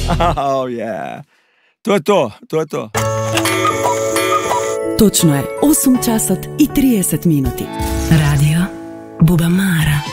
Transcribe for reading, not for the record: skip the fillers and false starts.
Oh, yeah. Тоа е то. Точно е 8 часот и 30 минути. Радио Бубамара.